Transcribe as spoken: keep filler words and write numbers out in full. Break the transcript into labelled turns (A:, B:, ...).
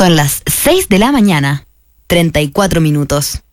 A: Son las seis de la mañana, treinta y cuatro minutos.